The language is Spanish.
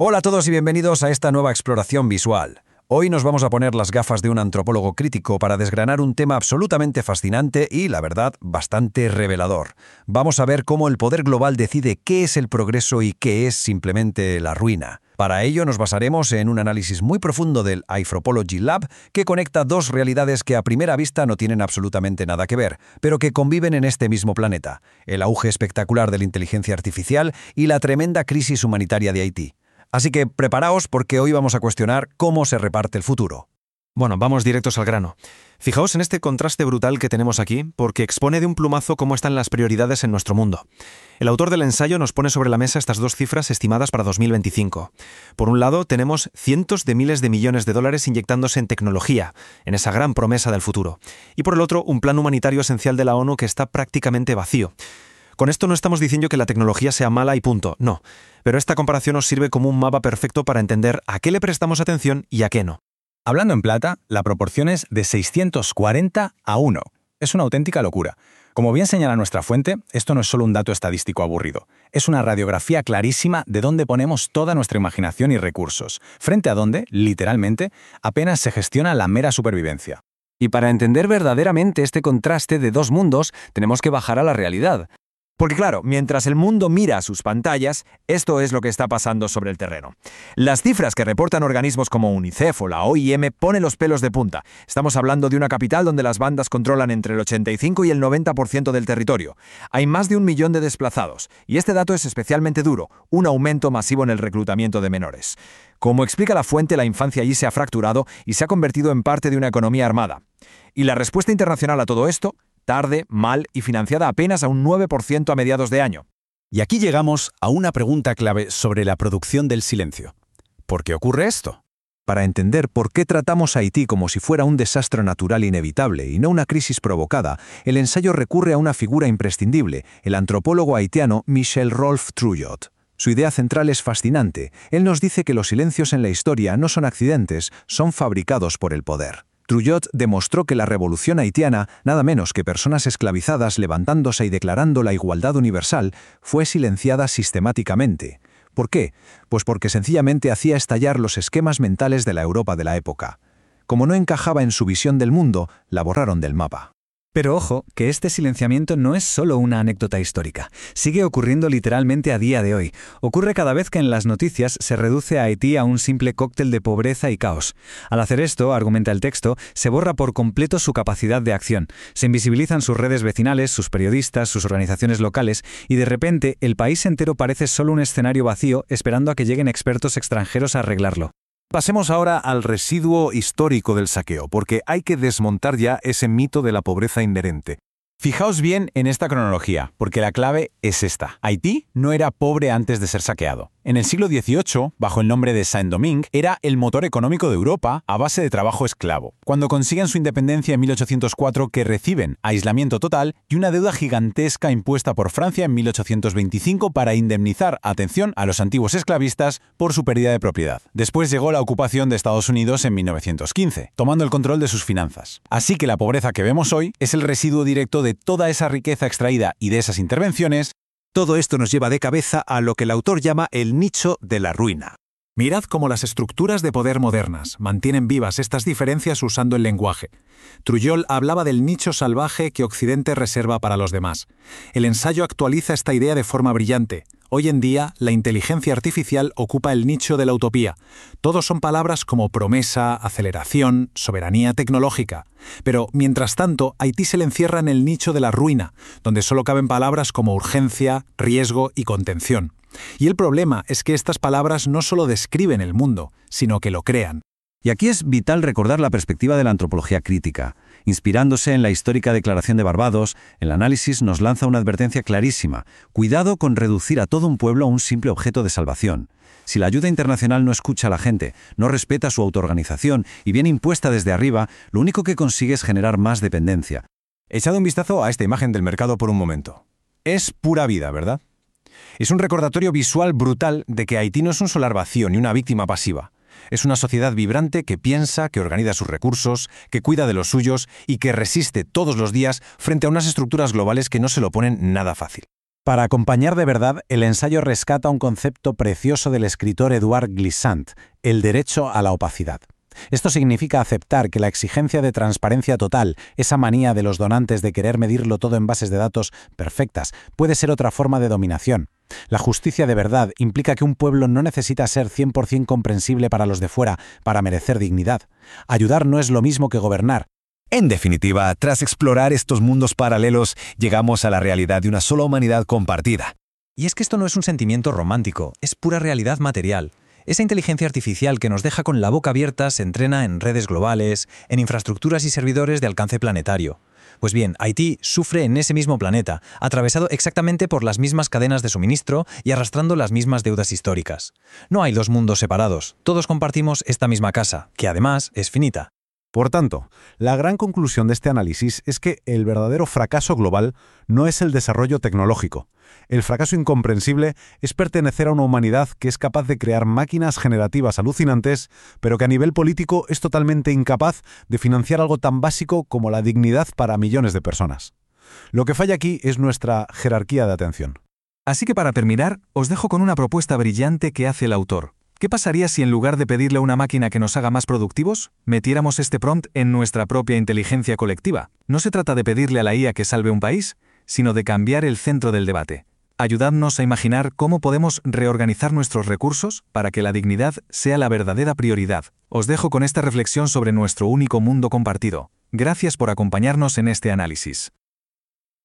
Hola a todos y bienvenidos a esta nueva exploración visual. Hoy nos vamos a poner las gafas de un antropólogo crítico para desgranar un tema absolutamente fascinante y, la verdad, bastante revelador. Vamos a ver cómo el poder global decide qué es el progreso y qué es simplemente la ruina. Para ello nos basaremos en un análisis muy profundo del Anthropology Lab que conecta dos realidades que a primera vista no tienen absolutamente nada que ver, pero que conviven en este mismo planeta: el auge espectacular de la inteligencia artificial y la tremenda crisis humanitaria de Haití. Así que preparaos porque hoy vamos a cuestionar cómo se reparte el futuro. Bueno, vamos directos al grano. Fijaos en este contraste brutal que tenemos aquí, porque expone de un plumazo cómo están las prioridades en nuestro mundo. El autor del ensayo nos pone sobre la mesa estas dos cifras estimadas para 2025. Por un lado, tenemos cientos de miles de millones de dólares inyectándose en tecnología, en esa gran promesa del futuro. Y por el otro, un plan humanitario esencial de la ONU que está prácticamente vacío. Con esto no estamos diciendo que la tecnología sea mala y punto, no. Pero esta comparación nos sirve como un mapa perfecto para entender a qué le prestamos atención y a qué no. Hablando en plata, la proporción es de 640 a 1. Es una auténtica locura. Como bien señala nuestra fuente, esto no es solo un dato estadístico aburrido. Es una radiografía clarísima de dónde ponemos toda nuestra imaginación y recursos, frente a dónde, literalmente, apenas se gestiona la mera supervivencia. Y para entender verdaderamente este contraste de dos mundos, tenemos que bajar a la realidad. Porque claro, mientras el mundo mira a sus pantallas, esto es lo que está pasando sobre el terreno. Las cifras que reportan organismos como UNICEF o la OIM ponen los pelos de punta. Estamos hablando de una capital donde las bandas controlan entre el 85 y el 90% del territorio. Hay más de 1 millón de desplazados. Y este dato es especialmente duro: un aumento masivo en el reclutamiento de menores. Como explica la fuente, la infancia allí se ha fracturado y se ha convertido en parte de una economía armada. Y la respuesta internacional a todo esto: tarde, mal y financiada apenas a un 9% a mediados de año. Y aquí llegamos a una pregunta clave sobre la producción del silencio. ¿Por qué ocurre esto? Para entender por qué tratamos a Haití como si fuera un desastre natural inevitable y no una crisis provocada, el ensayo recurre a una figura imprescindible, el antropólogo haitiano Michel-Rolph Trouillot. Su idea central es fascinante. Él nos dice que los silencios en la historia no son accidentes, son fabricados por el poder. Trouillot demostró que la revolución haitiana, nada menos que personas esclavizadas levantándose y declarando la igualdad universal, fue silenciada sistemáticamente. ¿Por qué? Pues porque sencillamente hacía estallar los esquemas mentales de la Europa de la época. Como no encajaba en su visión del mundo, la borraron del mapa. Pero ojo, que este silenciamiento no es solo una anécdota histórica. Sigue ocurriendo literalmente a día de hoy. Ocurre cada vez que en las noticias se reduce a Haití a un simple cóctel de pobreza y caos. Al hacer esto, argumenta el texto, se borra por completo su capacidad de acción. Se invisibilizan sus redes vecinales, sus periodistas, sus organizaciones locales, y de repente el país entero parece solo un escenario vacío esperando a que lleguen expertos extranjeros a arreglarlo. Pasemos ahora al residuo histórico del saqueo, porque hay que desmontar ya ese mito de la pobreza inherente. Fijaos bien en esta cronología, porque la clave es esta. Haití no era pobre antes de ser saqueado. En el siglo XVIII, bajo el nombre de Saint-Domingue, era el motor económico de Europa a base de trabajo esclavo. Cuando consiguen su independencia en 1804, que reciben aislamiento total y una deuda gigantesca impuesta por Francia en 1825 para indemnizar, atención, a los antiguos esclavistas por su pérdida de propiedad. Después llegó la ocupación de Estados Unidos en 1915, tomando el control de sus finanzas. Así que la pobreza que vemos hoy es el residuo directo de toda esa riqueza extraída y de esas intervenciones. Todo esto nos lleva de cabeza a lo que el autor llama el nicho de la ruina. Mirad cómo las estructuras de poder modernas mantienen vivas estas diferencias usando el lenguaje. Trouillot hablaba del nicho salvaje que Occidente reserva para los demás. El ensayo actualiza esta idea de forma brillante. Hoy en día, la inteligencia artificial ocupa el nicho de la utopía. Todos son palabras como promesa, aceleración, soberanía tecnológica. Pero, mientras tanto, Haití se le encierra en el nicho de la ruina, donde solo caben palabras como urgencia, riesgo y contención. Y el problema es que estas palabras no solo describen el mundo, sino que lo crean. Y aquí es vital recordar la perspectiva de la antropología crítica. Inspirándose en la histórica Declaración de Barbados, el análisis nos lanza una advertencia clarísima: cuidado con reducir a todo un pueblo a un simple objeto de salvación. Si la ayuda internacional no escucha a la gente, no respeta su autoorganización y viene impuesta desde arriba, lo único que consigue es generar más dependencia. Echad un vistazo a esta imagen del mercado por un momento. Es pura vida, ¿verdad? Es un recordatorio visual brutal de que Haití no es un solar vacío ni una víctima pasiva. Es una sociedad vibrante que piensa, que organiza sus recursos, que cuida de los suyos y que resiste todos los días frente a unas estructuras globales que no se lo ponen nada fácil. Para acompañar de verdad, el ensayo rescata un concepto precioso del escritor Edouard Glissant, el derecho a la opacidad. Esto significa aceptar que la exigencia de transparencia total, esa manía de los donantes de querer medirlo todo en bases de datos perfectas, puede ser otra forma de dominación. La justicia de verdad implica que un pueblo no necesita ser 100% comprensible para los de fuera para merecer dignidad. Ayudar no es lo mismo que gobernar. En definitiva, tras explorar estos mundos paralelos, llegamos a la realidad de una sola humanidad compartida. Y es que esto no es un sentimiento romántico, es pura realidad material. Esa inteligencia artificial que nos deja con la boca abierta se entrena en redes globales, en infraestructuras y servidores de alcance planetario. Pues bien, Haití sufre en ese mismo planeta, atravesado exactamente por las mismas cadenas de suministro y arrastrando las mismas deudas históricas. No hay dos mundos separados, todos compartimos esta misma casa, que además es finita. Por tanto, la gran conclusión de este análisis es que el verdadero fracaso global no es el desarrollo tecnológico. El fracaso incomprensible es pertenecer a una humanidad que es capaz de crear máquinas generativas alucinantes, pero que a nivel político es totalmente incapaz de financiar algo tan básico como la dignidad para millones de personas. Lo que falla aquí es nuestra jerarquía de atención. Así que para terminar, os dejo con una propuesta brillante que hace el autor. ¿Qué pasaría si en lugar de pedirle a una máquina que nos haga más productivos, metiéramos este prompt en nuestra propia inteligencia colectiva? No se trata de pedirle a la IA que salve un país, sino de cambiar el centro del debate. Ayudadnos a imaginar cómo podemos reorganizar nuestros recursos para que la dignidad sea la verdadera prioridad. Os dejo con esta reflexión sobre nuestro único mundo compartido. Gracias por acompañarnos en este análisis.